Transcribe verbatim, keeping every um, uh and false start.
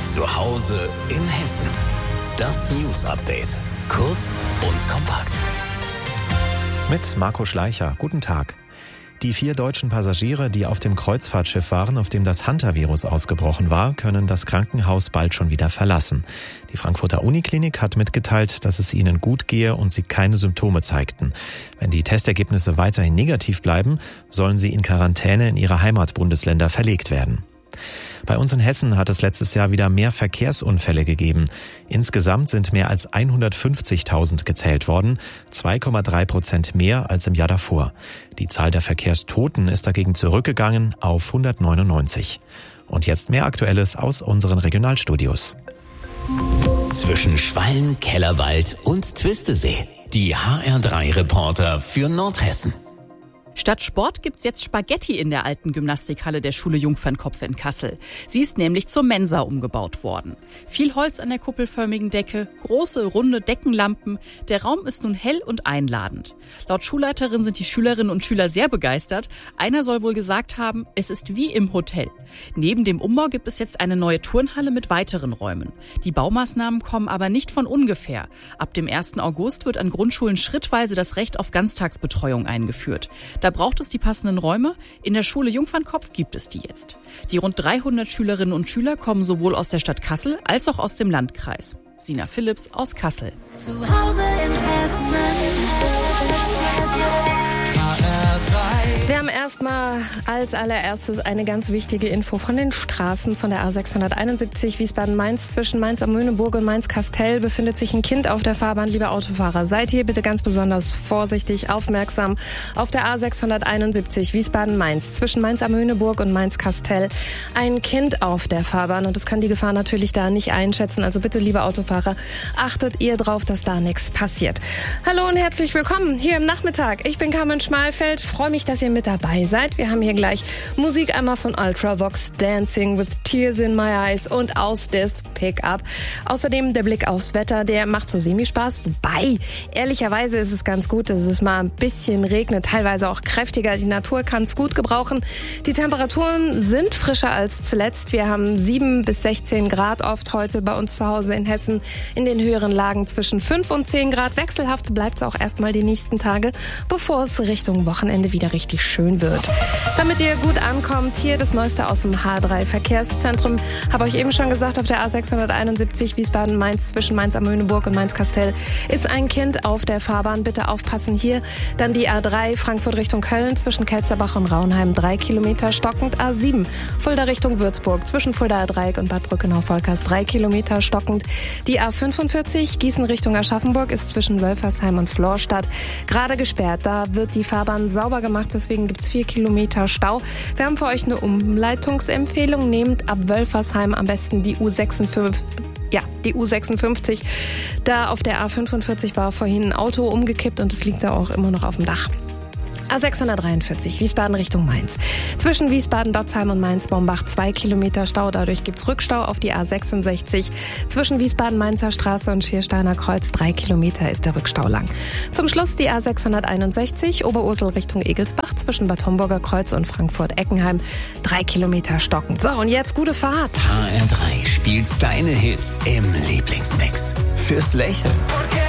Zuhause in Hessen. Das News Update. Kurz und kompakt. Mit Marco Schleicher. Guten Tag. Die vier deutschen Passagiere, die auf dem Kreuzfahrtschiff waren, auf dem das Hunter-Virus ausgebrochen war, können das Krankenhaus bald schon wieder verlassen. Die Frankfurter Uniklinik hat mitgeteilt, dass es ihnen gut gehe und sie keine Symptome zeigten. Wenn die Testergebnisse weiterhin negativ bleiben, sollen sie in Quarantäne in ihre Heimatbundesländer verlegt werden. Bei uns in Hessen hat es letztes Jahr wieder mehr Verkehrsunfälle gegeben. Insgesamt sind mehr als hundertfünfzigtausend gezählt worden, zwei Komma drei Prozent mehr als im Jahr davor. Die Zahl der Verkehrstoten ist dagegen zurückgegangen auf hundertneunundneunzig. Und jetzt mehr Aktuelles aus unseren Regionalstudios. Zwischen Schwalm, Kellerwald und Twistesee. Die H R drei Reporter für Nordhessen. Statt Sport gibt's jetzt Spaghetti in der alten Gymnastikhalle der Schule Jungfernkopf in Kassel. Sie ist nämlich zur Mensa umgebaut worden. Viel Holz an der kuppelförmigen Decke, große, runde Deckenlampen. Der Raum ist nun hell und einladend. Laut Schulleiterin sind die Schülerinnen und Schüler sehr begeistert. Einer soll wohl gesagt haben, es ist wie im Hotel. Neben dem Umbau gibt es jetzt eine neue Turnhalle mit weiteren Räumen. Die Baumaßnahmen kommen aber nicht von ungefähr. Ab dem ersten August wird an Grundschulen schrittweise das Recht auf Ganztagsbetreuung eingeführt. Da braucht es die passenden Räume. In der Schule Jungfernkopf gibt es die jetzt. Die rund dreihundert Schülerinnen und Schüler kommen sowohl aus der Stadt Kassel als auch aus dem Landkreis. Sina Philipps aus Kassel. Zu Hause in Hessen. Wir haben erstmal als allererstes eine ganz wichtige Info von den Straßen. Von der A sechshunderteinundsiebzig Wiesbaden-Mainz zwischen Mainz-am-Möhneburg und Mainz-Kastel befindet sich ein Kind auf der Fahrbahn. Liebe Autofahrer, seid hier bitte ganz besonders vorsichtig, aufmerksam. Auf der A sechshunderteinundsiebzig Wiesbaden-Mainz zwischen Mainz-am-Möhneburg und Mainz-Kastel ein Kind auf der Fahrbahn. Und das kann die Gefahr natürlich da nicht einschätzen. Also bitte, liebe Autofahrer, achtet ihr drauf, dass da nichts passiert. Hallo und herzlich willkommen hier im Nachmittag. Ich bin Carmen Schmalfeld. Freue mich, dass ihr mit dabei seid. Wir haben hier gleich Musik einmal von Ultravox, Dancing with Tears in My Eyes und Aus des Pickup. Außerdem der Blick aufs Wetter, der macht so semi-Spaß. Wobei, ehrlicherweise ist es ganz gut, dass es mal ein bisschen regnet, teilweise auch kräftiger. Die Natur kann es gut gebrauchen. Die Temperaturen sind frischer als zuletzt. Wir haben sieben bis sechzehn Grad oft heute bei uns zu Hause in Hessen. In den höheren Lagen zwischen fünf und zehn Grad. Wechselhaft bleibt es auch erstmal die nächsten Tage, bevor es Richtung Wochenende wieder richtig schön wird. Damit ihr gut ankommt, hier das Neueste aus dem H drei Verkehrszentrum. Habe euch eben schon gesagt, auf der A sechshunderteinundsiebzig Wiesbaden-Mainz zwischen Mainz-am-Möhneburg und Mainz-Kastel ist ein Kind auf der Fahrbahn. Bitte aufpassen hier. Dann die A drei Frankfurt Richtung Köln zwischen Kelsterbach und Raunheim drei Kilometer stockend. A sieben Fulda Richtung Würzburg zwischen Fuldaer Dreieck und Bad Brückenau-Volkers drei Kilometer stockend. Die A fünfundvierzig Gießen Richtung Aschaffenburg ist zwischen Wölfersheim und Florstadt gerade gesperrt. Da wird die Fahrbahn sauber gemacht, deswegen gibt es vier Kilometer Stau. Wir haben für euch eine Umleitungsempfehlung. Nehmt ab Wölfersheim am besten die U sechsundfünfzig. Ja, die U sechsundfünfzig. Da auf der A fünfundvierzig war vorhin ein Auto umgekippt und es liegt da auch immer noch auf dem Dach. A sechshundertdreiundvierzig Wiesbaden Richtung Mainz. Zwischen Wiesbaden-Dotzheim und Mainz-Bombach zwei Kilometer Stau. Dadurch gibt's Rückstau auf die A sechsundsechzig. Zwischen Wiesbaden-Mainzer Straße und Schiersteiner Kreuz drei Kilometer ist der Rückstau lang. Zum Schluss die A sechshunderteinundsechzig Oberursel Richtung Egelsbach zwischen Bad Homburger Kreuz und Frankfurt-Eckenheim drei Kilometer stockend. So, und jetzt gute Fahrt. H R drei spielt deine Hits im Lieblingsmix. Fürs Lächeln.